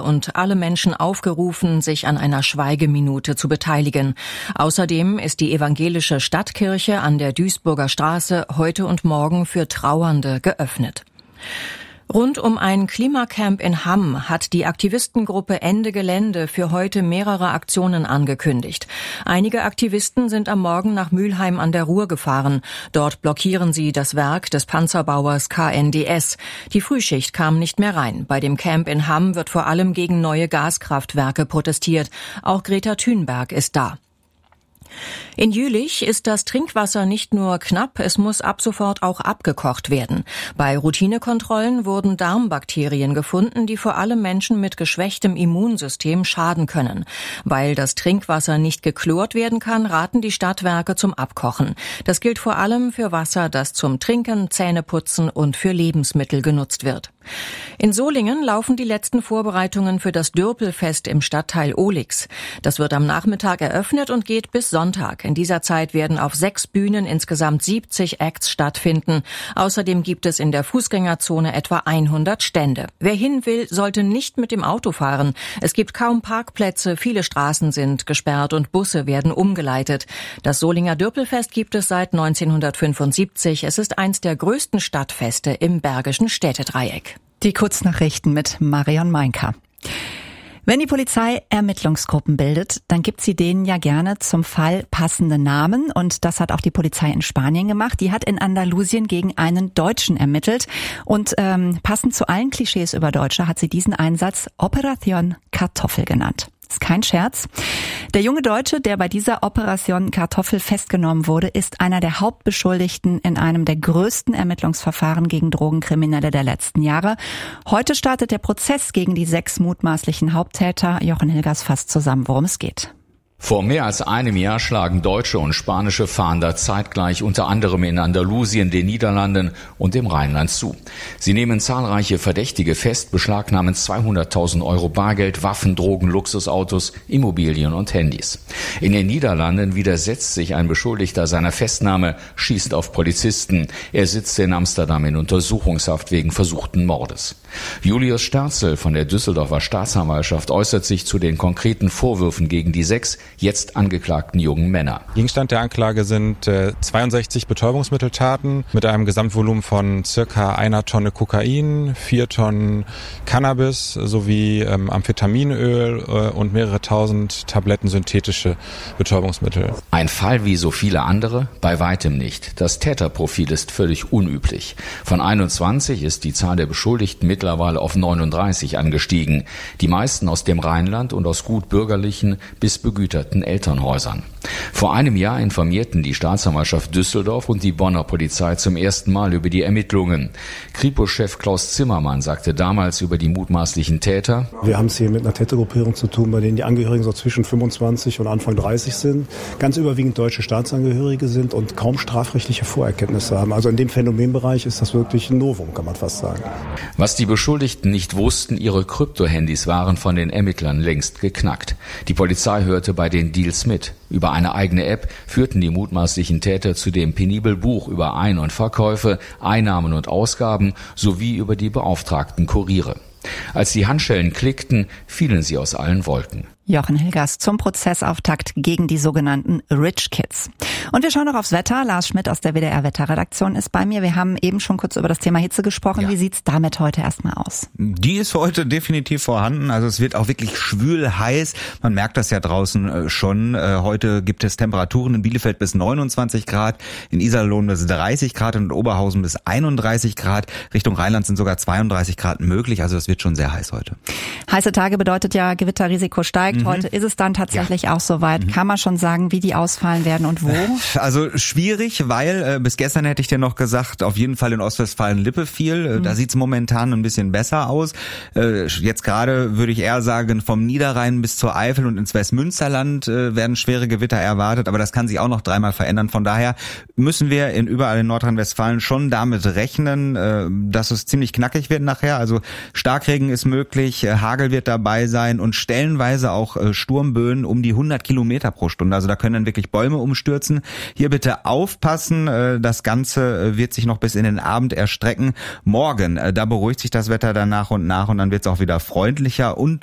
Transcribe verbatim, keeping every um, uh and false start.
und alle Menschen aufgerufen, sich an einer Schweigeminute zu beteiligen. Außerdem ist die evangelische Stadtkirche an der Duisburger Straße heute und morgen für Trauernde geöffnet. Rund um ein Klimacamp in Hamm hat die Aktivistengruppe Ende Gelände für heute mehrere Aktionen angekündigt. Einige Aktivisten sind am Morgen nach Mülheim an der Ruhr gefahren. Dort blockieren sie das Werk des Panzerbauers K N D S. Die Frühschicht kam nicht mehr rein. Bei dem Camp in Hamm wird vor allem gegen neue Gaskraftwerke protestiert. Auch Greta Thunberg ist da. In Jülich ist das Trinkwasser nicht nur knapp, es muss ab sofort auch abgekocht werden. Bei Routinekontrollen wurden Darmbakterien gefunden, die vor allem Menschen mit geschwächtem Immunsystem schaden können. Weil das Trinkwasser nicht geklort werden kann, raten die Stadtwerke zum Abkochen. Das gilt vor allem für Wasser, das zum Trinken, Zähneputzen und für Lebensmittel genutzt wird. In Solingen laufen die letzten Vorbereitungen für das Dürpelfest im Stadtteil Ohlix. Das wird am Nachmittag eröffnet und geht bis Sonntag. In dieser Zeit werden auf sechs Bühnen insgesamt siebzig Acts stattfinden. Außerdem gibt es in der Fußgängerzone etwa hundert Stände. Wer hin will, sollte nicht mit dem Auto fahren. Es gibt kaum Parkplätze, viele Straßen sind gesperrt und Busse werden umgeleitet. Das Solinger Dürpelfest gibt es seit neunzehnhundertfünfundsiebzig. Es ist eins der größten Stadtfeste im Bergischen Städtedreieck. Die Kurznachrichten mit Marion Meinker. Wenn die Polizei Ermittlungsgruppen bildet, dann gibt sie denen ja gerne zum Fall passende Namen. Und das hat auch die Polizei in Spanien gemacht. Die hat in Andalusien gegen einen Deutschen ermittelt. Und ähm, passend zu allen Klischees über Deutsche hat sie diesen Einsatz Operation Kartoffel genannt. Ist kein Scherz. Der junge Deutsche, der bei dieser Operation Kartoffel festgenommen wurde, ist einer der Hauptbeschuldigten in einem der größten Ermittlungsverfahren gegen Drogenkriminelle der letzten Jahre. Heute startet der Prozess gegen die sechs mutmaßlichen Haupttäter. Jochen Hilgers fasst zusammen, worum es geht. Vor mehr als einem Jahr schlagen deutsche und spanische Fahnder zeitgleich unter anderem in Andalusien, den Niederlanden und dem Rheinland zu. Sie nehmen zahlreiche Verdächtige fest, beschlagnahmen zweihunderttausend Euro Bargeld, Waffen, Drogen, Luxusautos, Immobilien und Handys. In den Niederlanden widersetzt sich ein Beschuldigter seiner Festnahme, schießt auf Polizisten. Er sitzt in Amsterdam in Untersuchungshaft wegen versuchten Mordes. Julius Sterzel von der Düsseldorfer Staatsanwaltschaft äußert sich zu den konkreten Vorwürfen gegen die sechs jetzt angeklagten jungen Männer. Gegenstand der Anklage sind äh, zweiundsechzig Betäubungsmitteltaten mit einem Gesamtvolumen von circa einer Tonne Kokain, vier Tonnen Cannabis sowie ähm, Amphetaminöl äh, und mehrere tausend Tabletten synthetische Betäubungsmittel. Ein Fall wie so viele andere? Bei weitem nicht. Das Täterprofil ist völlig unüblich. Von einundzwanzig ist die Zahl der Beschuldigten mittlerweile auf neununddreißig angestiegen. Die meisten aus dem Rheinland und aus gut bürgerlichen bis begüterten Elternhäusern. Vor einem Jahr informierten die Staatsanwaltschaft Düsseldorf und die Bonner Polizei zum ersten Mal über die Ermittlungen. Kripo-Chef Klaus Zimmermann sagte damals über die mutmaßlichen Täter: Wir haben es hier mit einer Tätergruppierung zu tun, bei denen die Angehörigen so zwischen fünfundzwanzig und Anfang dreißig sind, ganz überwiegend deutsche Staatsangehörige sind und kaum strafrechtliche Vorerkenntnisse haben. Also in dem Phänomenbereich ist das wirklich ein Novum, kann man fast sagen. Was die Beschuldigten nicht wussten, ihre Kryptohandys waren von den Ermittlern längst geknackt. Die Polizei hörte bei den Deals mit. Über eine eigene App führten die mutmaßlichen Täter zudem penibel Buch über Ein- und Verkäufe, Einnahmen und Ausgaben sowie über die beauftragten Kuriere. Als die Handschellen klickten, fielen sie aus allen Wolken. Jochen Hilgers zum Prozessauftakt gegen die sogenannten Rich Kids. Und wir schauen noch aufs Wetter. Lars Schmidt aus der W D R-Wetterredaktion ist bei mir. Wir haben eben schon kurz über das Thema Hitze gesprochen. Ja. Wie sieht's damit heute erstmal aus? Die ist heute definitiv vorhanden. Also es wird auch wirklich schwül heiß. Man merkt das ja draußen schon. Heute gibt es Temperaturen in Bielefeld bis neunundzwanzig Grad, in Iserlohn bis dreißig Grad und in Oberhausen bis einunddreißig Grad. Richtung Rheinland sind sogar zweiunddreißig Grad möglich. Also es wird schon sehr heiß heute. Heiße Tage bedeutet ja, Gewitterrisiko steigt. Mhm. Heute ist es dann tatsächlich ja. auch soweit. Mhm. Kann man schon sagen, wie die ausfallen werden und wo? Also schwierig, weil äh, bis gestern hätte ich dir noch gesagt, auf jeden Fall in Ostwestfalen-Lippe viel. Mhm. Da sieht's momentan ein bisschen besser aus. Äh, jetzt gerade würde ich eher sagen, vom Niederrhein bis zur Eifel und ins Westmünsterland äh, werden schwere Gewitter erwartet. Aber das kann sich auch noch dreimal verändern. Von daher müssen wir in überall in Nordrhein-Westfalen schon damit rechnen, äh, dass es ziemlich knackig wird nachher. Also Starkregen ist möglich, äh, Hagel wird dabei sein und stellenweise auch äh, Sturmböen um die hundert Kilometer pro Stunde. Also da können dann wirklich Bäume umstürzen. Hier bitte aufpassen. Äh, das Ganze äh, wird sich noch bis in den Abend erstrecken. Morgen, äh, da beruhigt sich das Wetter dann nach und nach und dann wird es auch wieder freundlicher und